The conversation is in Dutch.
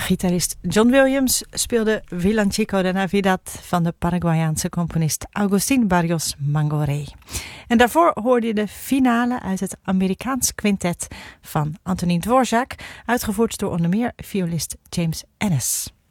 Gitarist John Williams speelde Villancico de Navidad van de Paraguayaanse componist Agustín Barrios Mangoré. En daarvoor hoorde je de finale uit het Amerikaans quintet van Antonín Dvořák, uitgevoerd door onder meer violist James Ennis.